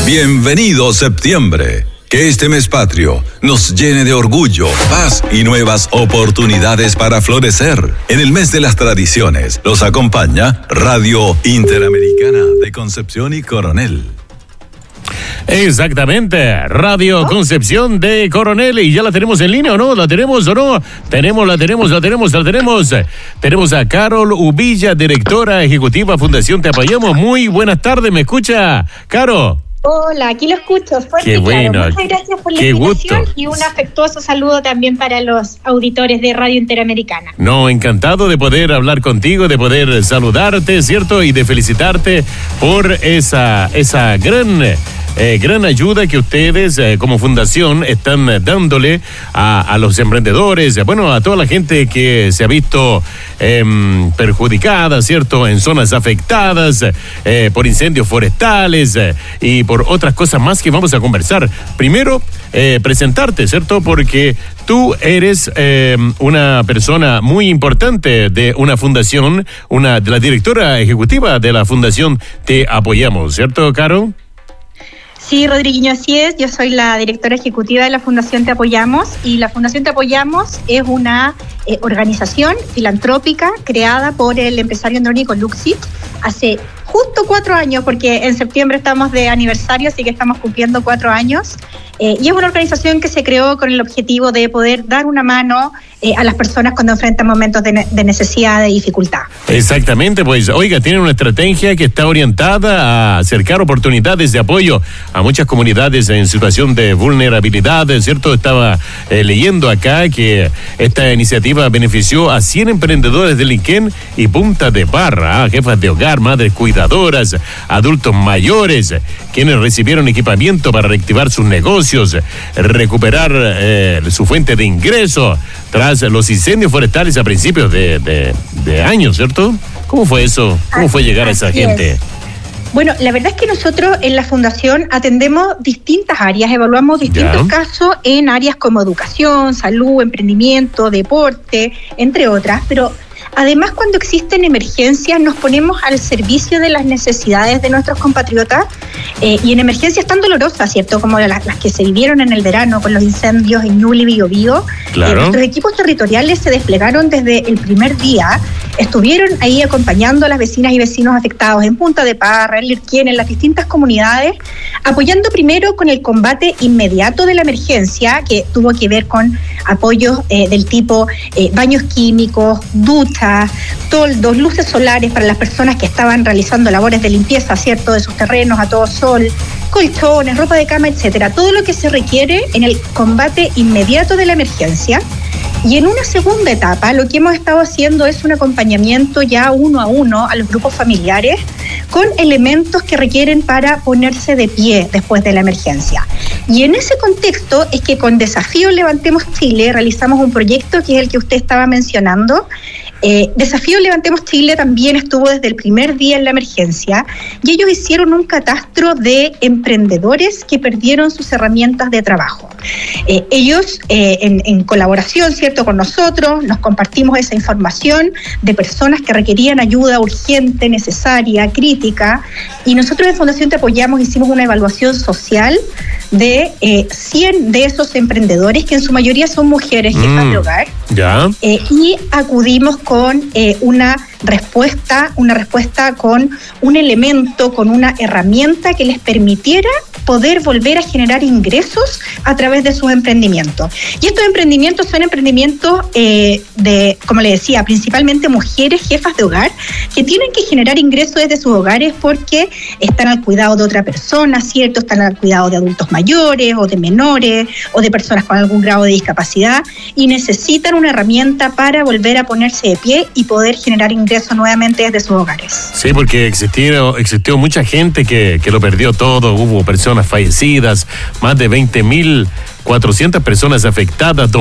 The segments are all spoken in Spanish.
Bienvenido septiembre. Que este mes patrio nos llene de orgullo, paz y nuevas oportunidades para florecer. En el mes de las tradiciones los acompaña Radio Interamericana de Concepción y Coronel. Exactamente, Radio Concepción de Coronel. ¿Y ya la tenemos en línea o no? ¿La tenemos o no? La tenemos. Tenemos a Carol Uvilla, directora ejecutiva Fundación Te Apoyamos. Muy buenas tardes, ¿me escucha, Caro? Hola, aquí lo escucho. Fuerte, qué bueno. Claro. Muchas gracias por la invitación y un afectuoso saludo también para los auditores de Radio Interamericana. No, encantado de poder hablar contigo, de poder saludarte, ¿cierto? Y de felicitarte por esa gran ayuda que ustedes como fundación están dándole a los emprendedores, bueno, a toda la gente que se ha visto perjudicada, ¿cierto? En zonas afectadas por incendios forestales y por otras cosas más que vamos a conversar. Primero, presentarte, ¿cierto? Porque tú eres una persona muy importante de una fundación, de la directora ejecutiva de la Fundación Te Apoyamos, ¿cierto, Caro? Sí, Rodriguinho, así es. Yo soy la directora ejecutiva de la Fundación Te Apoyamos y la Fundación Te Apoyamos es una organización filantrópica creada por el empresario Andrónico Luksic hace justo 4 años, porque en septiembre estamos de aniversario, así que estamos cumpliendo 4 años. Y es una organización que se creó con el objetivo de poder dar una mano a las personas cuando enfrentan momentos de necesidad, de dificultad. Exactamente, pues oiga, tienen una estrategia que está orientada a acercar oportunidades de apoyo a muchas comunidades en situación de vulnerabilidad, ¿cierto? Estaba leyendo acá que esta iniciativa benefició a 100 emprendedores de Liquén y Punta de Parra, jefas de hogar, madres cuidadoras, adultos mayores, quienes recibieron equipamiento para reactivar sus negocios, recuperar su fuente de ingreso tras los incendios forestales a principios de año, ¿cierto? ¿Cómo fue eso? ¿Cómo fue llegar a esa gente? Bueno, la verdad es que nosotros en la Fundación atendemos distintas áreas, evaluamos distintos casos en áreas como educación, salud, emprendimiento, deporte, entre otras, pero además, cuando existen emergencias, nos ponemos al servicio de las necesidades de nuestros compatriotas y en emergencias tan dolorosas, ¿cierto? Como las que se vivieron en el verano con los incendios en Ñuble y Biobío. Claro. Nuestros equipos territoriales se desplegaron desde el primer día, estuvieron ahí acompañando a las vecinas y vecinos afectados en Punta de Parra, en Lirquén, en las distintas comunidades, apoyando primero con el combate inmediato de la emergencia, que tuvo que ver con apoyos del tipo baños químicos, duchas, toldos, luces solares para las personas que estaban realizando labores de limpieza, ¿cierto?, de sus terrenos a todo sol, colchones, ropa de cama, etcétera, todo lo que se requiere en el combate inmediato de la emergencia. Y en una segunda etapa, lo que hemos estado haciendo es un acompañamiento ya 1 a 1 a los grupos familiares con elementos que requieren para ponerse de pie después de la emergencia. Y en ese contexto es que con Desafío Levantemos Chile realizamos un proyecto que es el que usted estaba mencionando. Desafío Levantemos Chile también estuvo desde el primer día en la emergencia y ellos hicieron un catastro de emprendedores que perdieron sus herramientas de trabajo. Ellos, en colaboración, ¿cierto?, con nosotros, nos compartimos esa información de personas que requerían ayuda urgente, necesaria, crítica, y nosotros en Fundación Te Apoyamos hicimos una evaluación social de 100 de esos emprendedores, que en su mayoría son mujeres jefas de hogar, y acudimos con una respuesta con un elemento, con una herramienta que les permitiera poder volver a generar ingresos a través de sus emprendimientos. Y estos emprendimientos son emprendimientos de, como le decía, principalmente mujeres jefas de hogar que tienen que generar ingresos desde sus hogares porque están al cuidado de otra persona, ¿cierto? Están al cuidado de adultos mayores o de menores o de personas con algún grado de discapacidad y necesitan una herramienta para volver a ponerse de pie y poder generar ingresos nuevamente desde sus hogares. Sí, porque existió mucha gente que lo perdió todo, hubo personas fallecidas, más de 20.400 personas afectadas,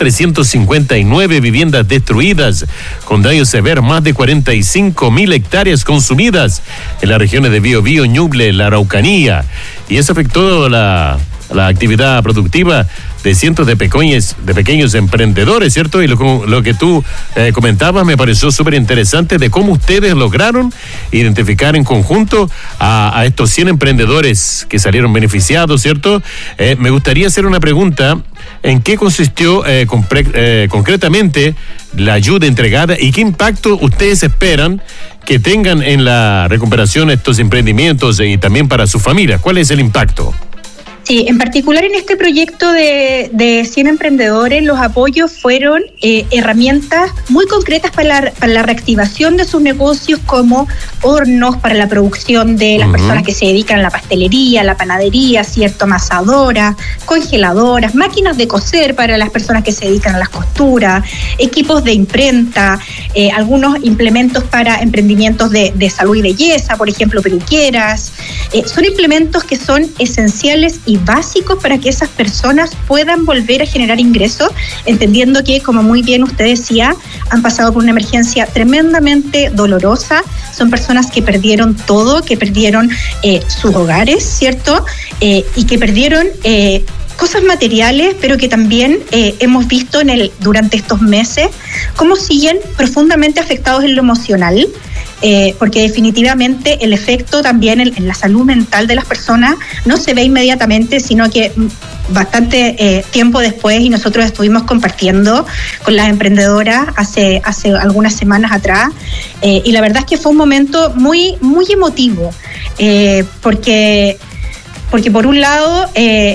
2.359 viviendas destruidas, con daños severos, más de 45.000 hectáreas consumidas en las regiones de Biobío, Ñuble, la Araucanía, y eso afectó la actividad productiva de cientos de pequeños emprendedores, ¿cierto? Y lo que tú comentabas me pareció súper interesante de cómo ustedes lograron identificar en conjunto a estos 100 emprendedores que salieron beneficiados, ¿cierto? Me gustaría hacer una pregunta. ¿En qué consistió concretamente la ayuda entregada y qué impacto ustedes esperan que tengan en la recuperación de estos emprendimientos y también para su familia? ¿Cuál es el impacto? Sí, en particular en este proyecto de 100 emprendedores, los apoyos fueron herramientas muy concretas para la reactivación de sus negocios, como hornos para la producción de las personas que se dedican a la pastelería, la panadería, ¿cierto? Amasadoras, congeladoras, máquinas de coser para las personas que se dedican a las costuras, equipos de imprenta, algunos implementos para emprendimientos de salud y belleza, por ejemplo, peluqueras. Son implementos que son esenciales y básicos para que esas personas puedan volver a generar ingresos, entendiendo que, como muy bien usted decía, han pasado por una emergencia tremendamente dolorosa. Son personas que perdieron todo, que perdieron sus hogares, ¿cierto? Y que perdieron cosas materiales, pero que también hemos visto durante estos meses cómo siguen profundamente afectados en lo emocional. Porque definitivamente el efecto también en la salud mental de las personas no se ve inmediatamente, sino que bastante tiempo después, y nosotros estuvimos compartiendo con las emprendedoras hace algunas semanas atrás, y la verdad es que fue un momento muy, muy emotivo, porque por un lado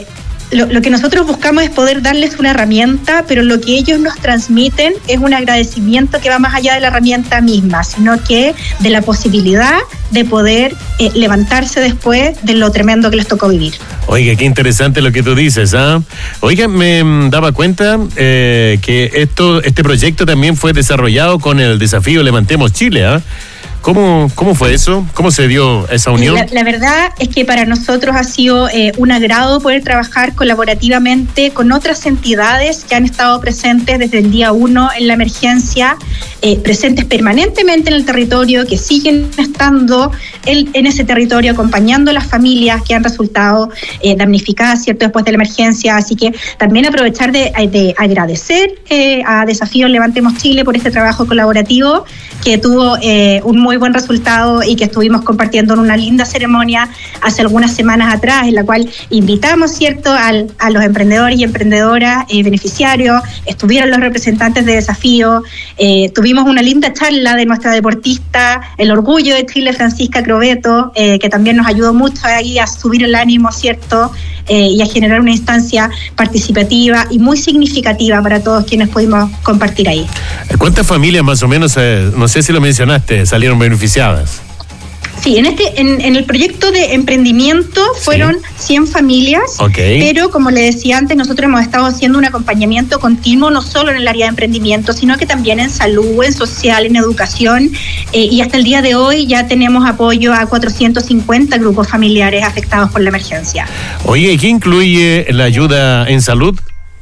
lo que nosotros buscamos es poder darles una herramienta, pero lo que ellos nos transmiten es un agradecimiento que va más allá de la herramienta misma, sino que de la posibilidad de poder levantarse después de lo tremendo que les tocó vivir. Oiga, qué interesante lo que tú dices, ¿ah? Oiga, me daba cuenta que este proyecto también fue desarrollado con el desafío Levantemos Chile, ¿ah? ¿Cómo fue eso? ¿Cómo se dio esa unión? La verdad es que para nosotros ha sido un agrado poder trabajar colaborativamente con otras entidades que han estado presentes desde el día 1 en la emergencia, presentes permanentemente en el territorio, que siguen estando en ese territorio acompañando a las familias que han resultado damnificadas, ¿cierto?, después de la emergencia. Así que también aprovechar de agradecer a Desafío Levantemos Chile por este trabajo colaborativo que tuvo un muy buen resultado y que estuvimos compartiendo en una linda ceremonia hace algunas semanas atrás, en la cual invitamos, ¿cierto?, a los emprendedores y emprendedoras beneficiarios. Estuvieron los representantes de Desafío, tuvimos una linda charla de nuestra deportista, el orgullo de Chile, Francisca Crobeto, que también nos ayudó mucho ahí a subir el ánimo, ¿cierto?, y a generar una instancia participativa y muy significativa para todos quienes pudimos compartir ahí. ¿Cuántas familias más o menos, no sé si lo mencionaste, salieron beneficiadas? Sí, en el proyecto de emprendimiento fueron 100 familias, pero como le decía antes, nosotros hemos estado haciendo un acompañamiento continuo, no solo en el área de emprendimiento, sino que también en salud, en social, en educación, y hasta el día de hoy ya tenemos apoyo a 450 grupos familiares afectados por la emergencia. Oye, ¿qué incluye la ayuda en salud?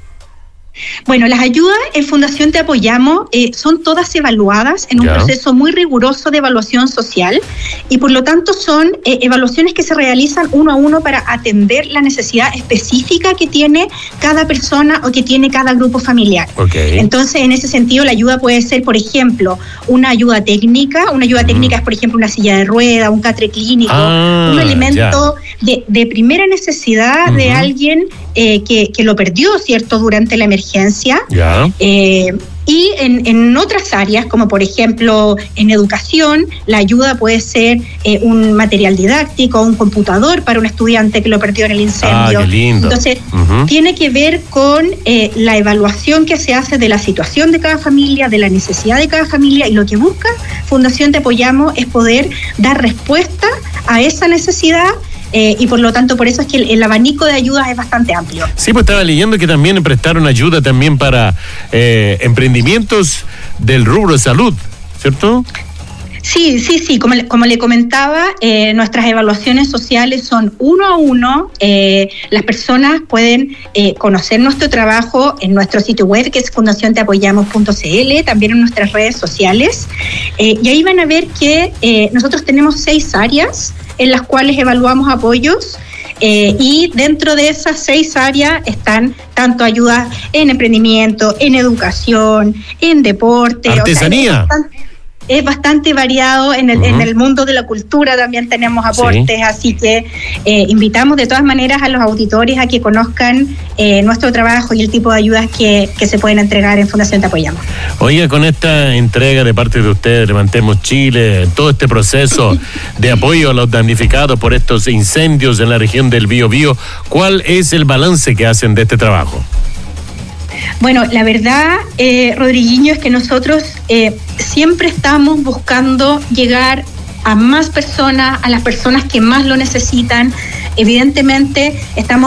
Bueno, las ayudas en Fundación Te Apoyamos son todas evaluadas en un proceso muy riguroso de evaluación social, y por lo tanto son evaluaciones que se realizan uno a uno para atender la necesidad específica que tiene cada persona o que tiene cada grupo familiar. Entonces, en ese sentido, la ayuda puede ser, por ejemplo, una ayuda técnica. Una ayuda técnica es, por ejemplo, una silla de rueda, un catre clínico, un elemento de primera necesidad de alguien que lo perdió, ¿cierto?, durante la emergencia. Y en otras áreas, como por ejemplo en educación, la ayuda puede ser un material didáctico, un computador para un estudiante que lo perdió en el incendio. Qué lindo. Entonces, tiene que ver con la evaluación que se hace de la situación de cada familia, de la necesidad de cada familia, y lo que busca Fundación Te Apoyamos es poder dar respuesta a esa necesidad. Y por lo tanto, por eso es que el abanico de ayudas es bastante amplio. Sí, pues estaba leyendo que también prestaron ayuda también para emprendimientos del rubro salud, ¿cierto? Sí, como le comentaba, nuestras evaluaciones sociales son uno a uno. Las personas pueden conocer nuestro trabajo en nuestro sitio web, que es fundacionteapoyamos.cl, también en nuestras redes sociales, y ahí van a ver que nosotros tenemos 6 áreas en las cuales evaluamos apoyos. y dentro de esas 6 áreas están tanto ayudas en emprendimiento, en educación, en deporte. Artesanía. Es bastante variado en el mundo de la cultura, también tenemos aportes, así que invitamos de todas maneras a los auditores a que conozcan nuestro trabajo y el tipo de ayudas que se pueden entregar en Fundación Te Apoyamos. Oye, con esta entrega de parte de ustedes, Levantemos Chile, todo este proceso de apoyo a los damnificados por estos incendios en la región del Biobío, ¿cuál es el balance que hacen de este trabajo? Bueno, la verdad, Rodriguinho, es que nosotros siempre estamos buscando llegar a más personas, a las personas que más lo necesitan. Evidentemente,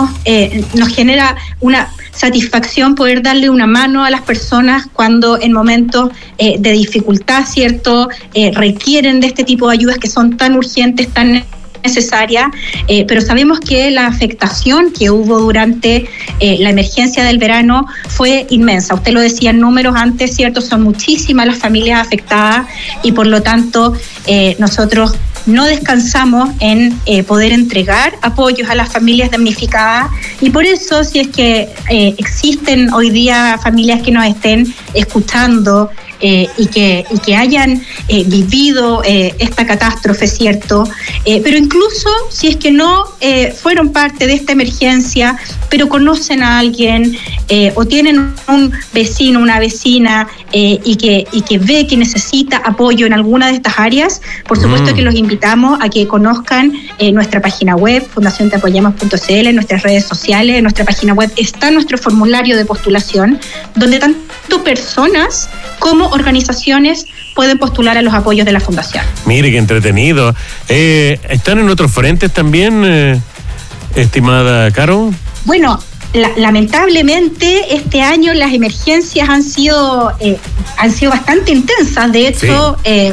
nos genera una satisfacción poder darle una mano a las personas cuando en momentos de dificultad, ¿cierto?, requieren de este tipo de ayudas que son tan urgentes, tan necesaria, pero sabemos que la afectación que hubo durante la emergencia del verano fue inmensa. Usted lo decía en números antes, ¿cierto? Son muchísimas las familias afectadas y por lo tanto nosotros no descansamos en poder entregar apoyos a las familias damnificadas y por eso, si es que existen hoy día familias que nos estén escuchando y que hayan vivido esta catástrofe, ¿cierto? Pero incluso si es que no fueron parte de esta emergencia, pero conocen a alguien o tienen un vecino, una vecina y que ve que necesita apoyo en alguna de estas áreas, por supuesto que los invitamos a que conozcan nuestra página web, fundacionteapoyamos.cl, en nuestras redes sociales, en nuestra página web está nuestro formulario de postulación, donde tanto personas como organizaciones pueden postular a los apoyos de la Fundación. Mire, qué entretenido. ¿Están en otros frentes también, estimada Caro? Bueno, lamentablemente este año las emergencias han sido bastante intensas. De hecho,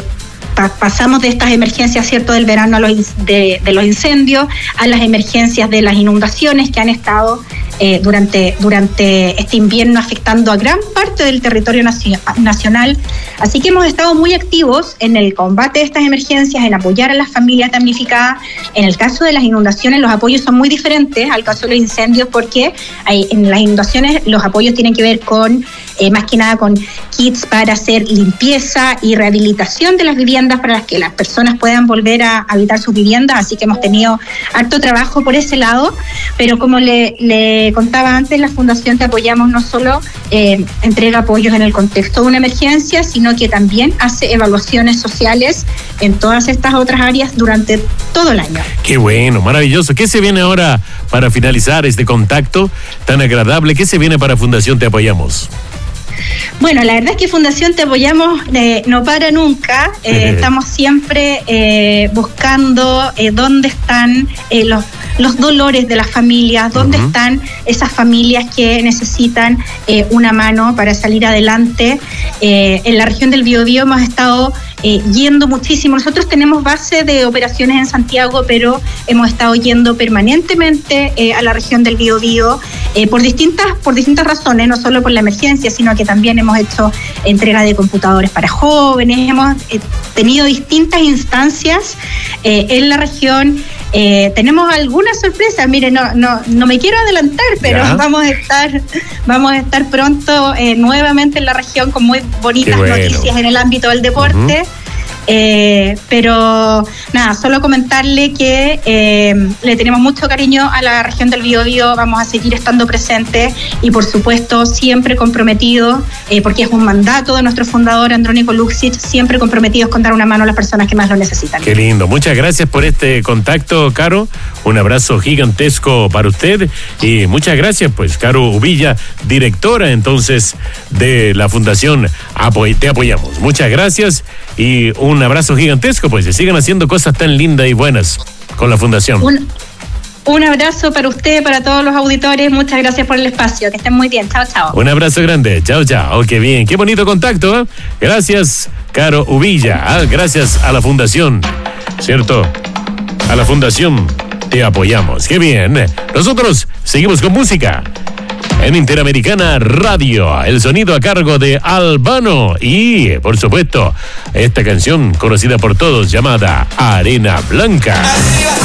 pasamos de estas emergencias, ¿cierto?, del verano de los incendios a las emergencias de las inundaciones que han estado durante este invierno afectando a gran parte del territorio nacional. Así que hemos estado muy activos en el combate de estas emergencias, en apoyar a las familias damnificadas. En el caso de las inundaciones los apoyos son muy diferentes al caso de los incendios porque en las inundaciones los apoyos tienen que ver con más que nada con kits para hacer limpieza y rehabilitación de las viviendas para que las personas puedan volver a habitar sus viviendas, así que hemos tenido harto trabajo por ese lado, pero como le contaba antes, la Fundación Te Apoyamos no solo entrega apoyos en el contexto de una emergencia, sino que también hace evaluaciones sociales en todas estas otras áreas durante todo el año. Qué bueno, maravilloso. ¿Qué se viene ahora para finalizar este contacto tan agradable? ¿Qué se viene para Fundación Te Apoyamos? Bueno, la verdad es que Fundación Te Apoyamos no para nunca. Estamos siempre buscando dónde están los dolores de las familias, dónde están esas familias que necesitan una mano para salir adelante. En la región del Biobío hemos estado yendo muchísimo. Nosotros tenemos base de operaciones en Santiago, pero hemos estado yendo permanentemente a la región del Biobío por distintas razones, no solo por la emergencia, sino que también hemos hecho entrega de computadores para jóvenes, hemos tenido distintas instancias en la región. Tenemos algunas sorpresas, mire, no me quiero adelantar, pero vamos a estar pronto nuevamente en la región con muy bonitas noticias en el ámbito del deporte. Pero nada, solo comentarle que le tenemos mucho cariño a la región del Biobío, vamos a seguir estando presentes y por supuesto siempre comprometidos, porque es un mandato de nuestro fundador Andrónico Luksic, siempre comprometidos con dar una mano a las personas que más lo necesitan. Qué lindo, muchas gracias por este contacto, Caro, un abrazo gigantesco para usted y muchas gracias, pues, Caro Uvilla, directora entonces de la Fundación Te Apoyamos. Muchas gracias y un abrazo gigantesco, pues, se sigan haciendo cosas tan lindas y buenas con la Fundación. Un abrazo para usted, para todos los auditores, muchas gracias por el espacio, que estén muy bien, chao, chao. Un abrazo grande, chao, chao, qué bien, qué bonito contacto, ¿eh? Gracias, Caro Uvilla, gracias a la Fundación, ¿cierto? A la Fundación Te Apoyamos, qué bien. Nosotros seguimos con música. En Interamericana Radio, el sonido a cargo de Albano y, por supuesto, esta canción conocida por todos llamada Arena Blanca.